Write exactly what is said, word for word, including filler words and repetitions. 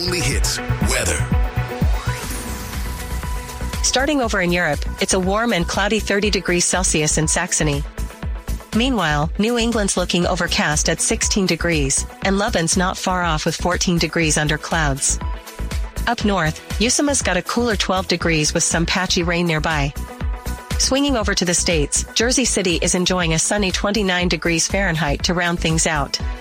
only hits, weather. Starting over in Europe, it's a warm and cloudy thirty degrees Celsius in Saxony. Meanwhile, New England's looking overcast at sixteen degrees, and Lebanon not far off with fourteen degrees under clouds. Up north, Usuma's got a cooler twelve degrees with some patchy rain nearby. Swinging over to the States, Jersey City is enjoying a sunny twenty-nine degrees Fahrenheit to round things out.